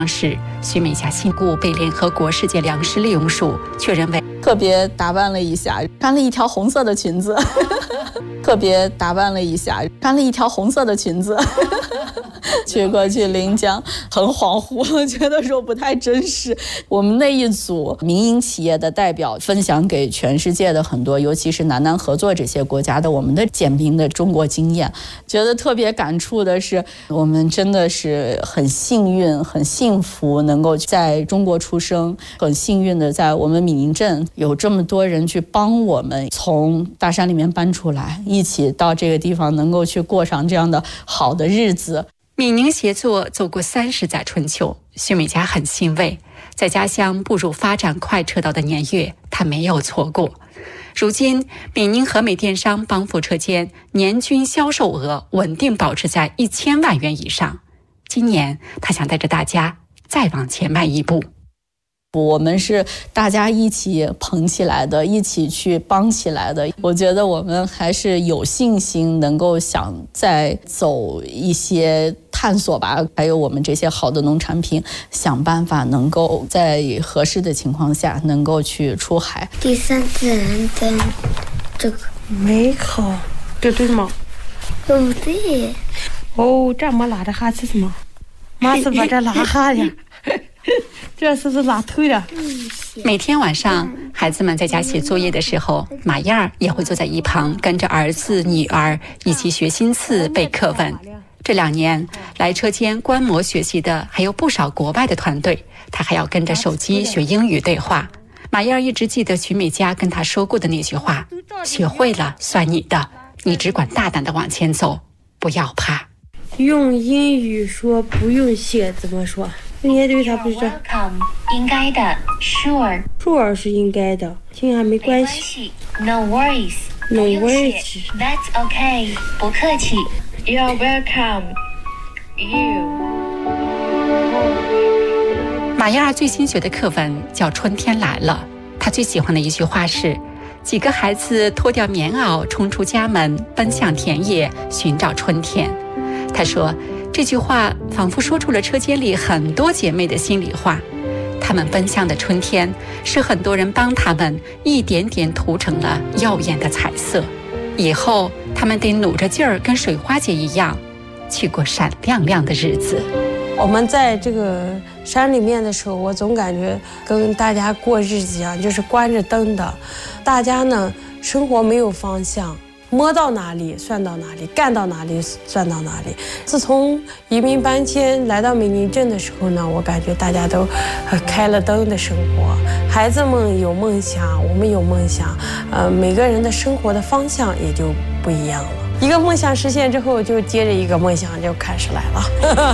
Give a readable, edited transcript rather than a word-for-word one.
是徐美佳信故被联合国世界粮食利用署确认为特别打扮了一下，穿了一条红色的裙子，特别打扮了一下，穿了一条红色的裙子，去过去临江，很恍惚，我觉得说不太真实。我们那一组民营企业的代表分享给全世界的很多，尤其是南南合作这些国家的我们的减贫的中国经验，觉得特别感触的是，我们真的是很幸运、很幸福，能够在中国出生，很幸运的在我们闽宁镇有这么多人去帮我们从大山里面搬出来，一起到这个地方能够去过上这样的好的日子。 闽宁协作走过30载春秋，徐美佳很欣慰，在家乡步入发展快车道的年月，她没有错过。如今，闽宁和美电商帮扶车间年均销售额稳定保持在1000万元以上。今年，她想带着大家再往前迈一步。 我们是大家一起捧起来的，一起去帮起来的。我觉得我们还是有信心能够想再走一些探索吧，还有我们这些好的农产品，想办法能够在合适的情况下能够去出海。 第三自然灯，这个没好，这对吗？ 不对。 哦，这么拉的哈是什么？妈是把这拉哈呀。这是不是拉头的？ 每天晚上，孩子们在家写作业的时候，马燕儿也会坐在一旁，跟着儿子、女儿一起学新词、背课文。这2年来车间观摩学习的还有不少国外的团队，他还要跟着手机学英语对话。马燕儿一直记得徐美佳跟他说过的那句话：学会了算你的，你只管大胆地往前走，不要怕。 用英语说不用谢怎么说？应该对他不是 welcome 应该的 sure 是应该的，听还没关系 no worries that's okay 不客气 you're welcome you。 马燕儿最新学的课文叫《春天来了》，她最喜欢的一句话是：几个孩子脱掉棉袄，冲出家门，奔向田野，寻找春天。她说这句话仿佛说出了车间里很多姐妹的心里话，她们奔向的春天是很多人帮她们一点点涂成了耀眼的彩色，以后她们得努着劲儿跟水花姐一样去过闪亮亮的日子。 我们在这个山里面的时候，我总感觉跟大家过日子一样，就是关着灯的，大家呢生活没有方向，摸到哪里算到哪里，干到哪里算到哪里。自从移民搬迁来到闽宁镇的时候呢，我感觉大家都开了灯的生活，孩子们有梦想，我们有梦想，每个人的生活的方向也就不一样了。一个梦想实现之后，就接着一个梦想就开始来了。